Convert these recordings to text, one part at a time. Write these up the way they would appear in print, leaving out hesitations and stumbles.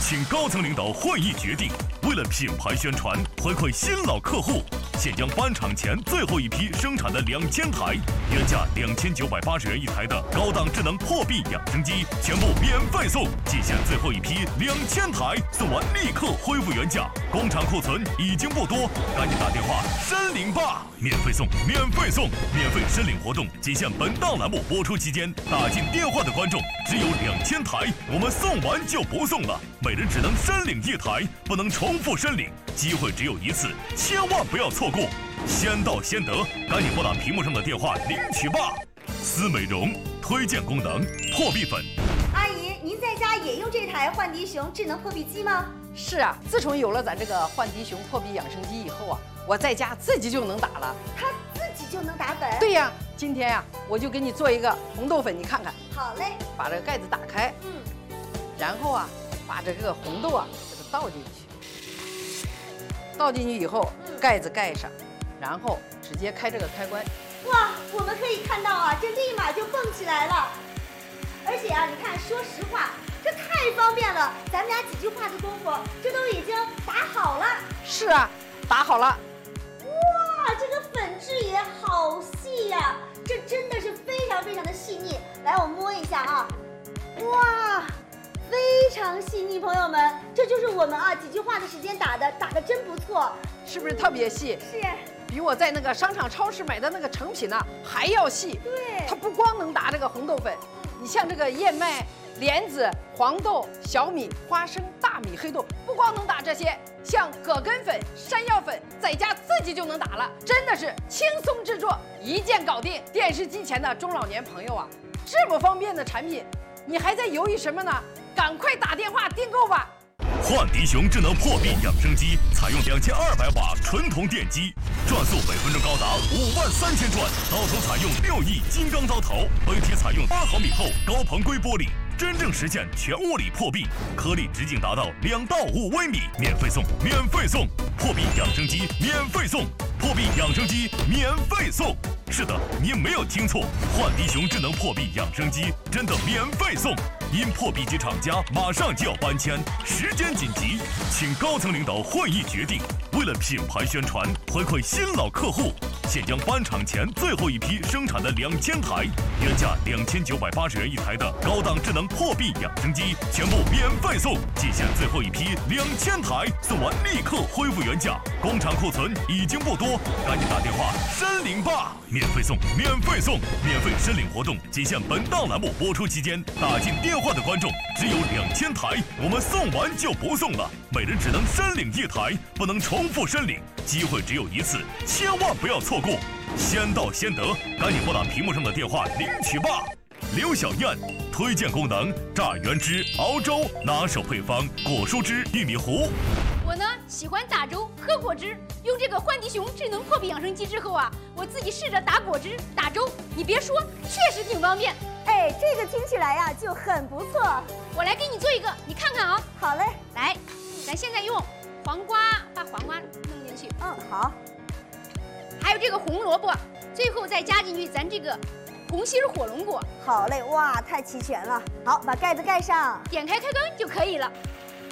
请高层领导会议决定，为了品牌宣传，回馈新老客户，现将返厂前最后一批生产的2000台，原价2980元一台的高档智能破壁养生机，全部免费送。仅限最后一批2000台，送完立刻恢复原价。工厂库存已经不多，赶紧打电话申领吧！免费送，免费送，免费申领活动仅限本档栏目播出期间，打进电话的观众只有2000台，我们送完就不送了，每人只能申领一台，不能重复申领，机会只有一次，千万不要错过，先到先得，赶紧拨打屏幕上的电话领取吧。思美容推荐功能：破壁粉。 阿姨，您在家也用这台幻迪熊智能破壁机吗？ 是啊，自从有了咱这个幻迪熊破壁养生机以后啊，我在家自己就能打了。 它自己就能打粉？ 对呀，今天呀，我就给你做一个红豆粉，你看看。 好嘞。 把这个盖子打开，然后啊，把这个红豆啊给它倒进去，倒进去以后，盖子盖上，然后直接开这个开关。 哇，我们可以看到啊，这立马就蹦起来了。而且啊，你看，说实话，这太方便了，咱们俩几句话的功夫，这都已经打好了。 是啊，打好了。 哇，这个粉质也好细呀，这真的是非常非常的细腻。来，我摸一下啊，哇，非常细腻，朋友们，这就是我们啊几句话的时间打的真不错， 是不是特别细？ 是。 比我在那个商场、超市买的那个成品呢还要细。 对， 它不光能打这个红豆粉，你像这个燕麦、莲子、黄豆、小米、花生、大米、黑豆，不光能打这些，像葛根粉、山药粉，在家自己就能打了，真的是轻松制作，一键搞定。电视机前的中老年朋友啊，这么方便的产品，你还在犹豫什么呢？赶快打电话订购吧！ 幻迪熊智能破壁养生机采用2200瓦纯铜电机，转速每分钟高达53000转，刀头采用6亿金刚刀头，本体采用8毫米厚高硼硅玻璃，真正实现全物理破壁，颗粒直径达到2到5微米，免费送，免费送！破壁养生机免费送，破壁养生机免费送！是的，您没有听错，幻迪熊智能破壁养生机真的免费送！因破壁机厂家马上就要搬迁，时间紧急，请高层领导会议决定，为了品牌宣传，回馈新老客户，现将返厂前最后一批生产的2000台，原价2980元一台的高档智能破壁养生机，全部免费送，仅限最后一批2000台，送完立刻恢复原价。工厂库存已经不多，赶紧打电话申领吧！免费送，免费送，免费申领活动仅限本档栏目播出期间，打进电话的观众只有2000台，我们送完就不送了，每人只能申领一台，不能重复申领，机会只有一次，千万不要错过，先到先得，赶紧拨打屏幕上的电话领取吧。刘小燕推荐功能：榨原汁熬粥，拿手配方：果蔬汁、玉米糊。 我呢喜欢打粥喝果汁，用这个幻迪熊智能破壁养生机之后啊，我自己试着打果汁、打粥，你别说，确实挺方便。 哎，这个听起来呀就很不错。 我来给你做一个，你看看啊。 好嘞， 来，咱现在用黄瓜把黄瓜弄进去。 好。 还有这个红萝卜，最后再加进去咱这个红心火龙果。 好嘞，哇，太齐全了。好，把盖子盖上， 点开开关就可以了。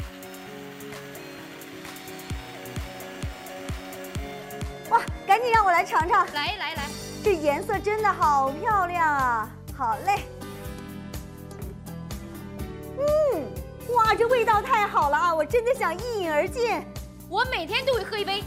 哇，赶紧让我来尝尝。 来， 这颜色真的好漂亮啊！好嘞。哇，这味道太好了啊！我真的想一饮而尽。 我每天都会喝一杯。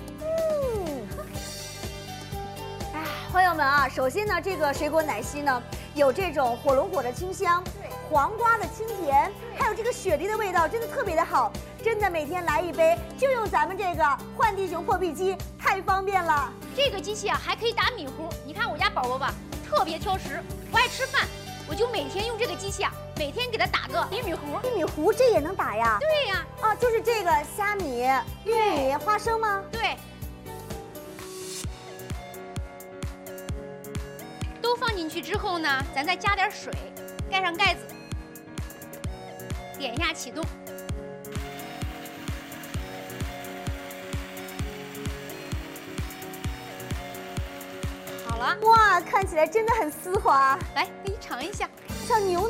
哎，朋友们啊，首先呢，这个水果奶昔呢，有这种火龙果的清香，黄瓜的清甜，还有这个雪梨的味道，真的特别的好。真的每天来一杯，就用咱们这个幻迪熊破壁机，太方便了。 这个机器啊，还可以打米糊。你看我家宝宝吧，特别挑食，不爱吃饭，我就每天用这个机器啊，每天给他打个玉米糊。 玉米糊这也能打呀？ 对呀。 啊，就是这个虾米、玉米、花生吗？ 对。都放进去之后呢，咱再加点水，盖上盖子，点一下启动。好了。 哇，看起来真的很丝滑。 来，给你尝一下， 像牛